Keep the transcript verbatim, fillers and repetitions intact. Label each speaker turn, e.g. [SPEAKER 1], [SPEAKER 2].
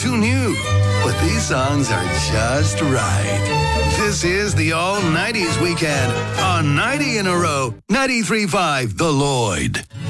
[SPEAKER 1] too new, but these songs are just right. This is the All nineties Weekend on ninety in a row, ninety-three point five The Lloyd.